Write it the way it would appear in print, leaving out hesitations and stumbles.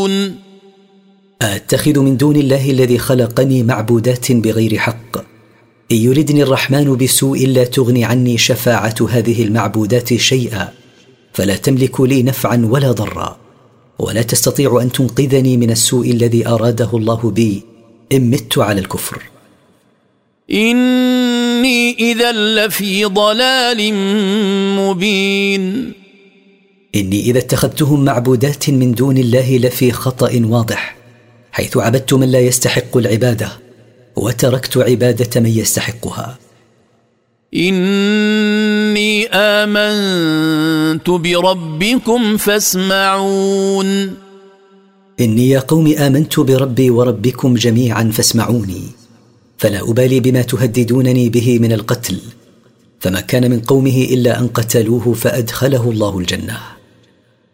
تنظرون أتخذ من دون الله الذي خلقني معبودات بغير حق؟ إن يردني الرحمن بسوء لا تغني عني شفاعة هذه المعبودات شيئا، فلا تملك لي نفعا ولا ضرا، ولا تستطيع أن تنقذني من السوء الذي أراده الله بي إن مت على الكفر. إني إذا لفي ضلال مبين. إني إذا اتخذتهم معبودات من دون الله لفي خطأ واضح، حيث عبدت من لا يستحق العبادة وتركت عبادة من يستحقها. إني آمنت بربكم فاسمعون. إني يا قوم آمنت بربي وربكم جميعا فاسمعوني، فلا أبالي بما تهددونني به من القتل، فما كان من قومه إلا أن قتلوه فأدخله الله الجنة.